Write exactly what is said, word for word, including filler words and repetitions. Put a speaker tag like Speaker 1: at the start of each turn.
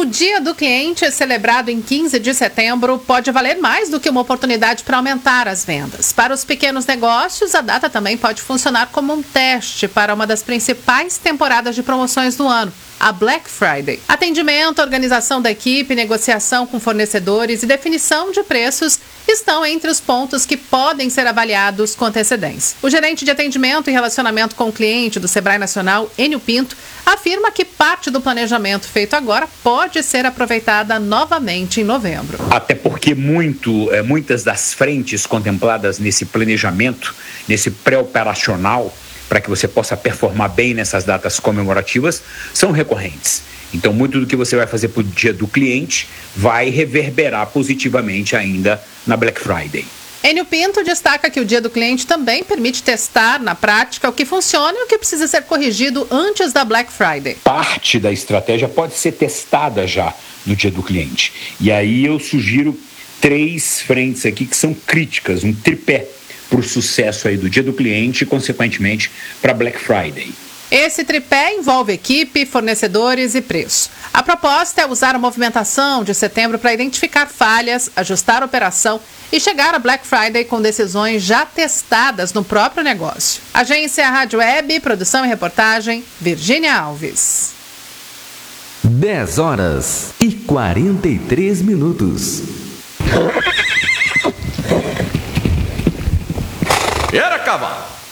Speaker 1: O Dia do Cliente, celebrado em quinze de setembro, pode valer mais do que uma oportunidade para aumentar as vendas. Para os pequenos negócios, a data também pode funcionar como um teste para uma das principais temporadas de promoções do ano, a Black Friday. Atendimento, organização da equipe, negociação com fornecedores e definição de preços estão entre os pontos que podem ser avaliados com antecedência. O gerente de atendimento e relacionamento com o cliente do Sebrae Nacional, Enio Pinto, afirma que parte do planejamento feito agora pode ser aproveitada novamente em novembro.
Speaker 2: Até porque muito, é, muitas das frentes contempladas nesse planejamento, nesse pré-operacional, para que você possa performar bem nessas datas comemorativas, são recorrentes. Então, muito do que você vai fazer para o Dia do Cliente vai reverberar positivamente ainda na Black Friday.
Speaker 1: Enio Pinto destaca que o Dia do Cliente também permite testar na prática o que funciona e o que precisa ser corrigido antes da Black Friday.
Speaker 2: Parte da estratégia pode ser testada já no Dia do Cliente. E aí eu sugiro três frentes aqui que são críticas, um tripé para o sucesso aí do Dia do Cliente e, consequentemente, para Black Friday.
Speaker 1: Esse tripé envolve equipe, fornecedores e preço. A proposta é usar a movimentação de setembro para identificar falhas, ajustar a operação e chegar a Black Friday com decisões já testadas no próprio negócio. Agência Rádio Web, produção e reportagem, Virgínia Alves.
Speaker 3: dez horas e quarenta e três minutos.
Speaker 4: Era cavalo.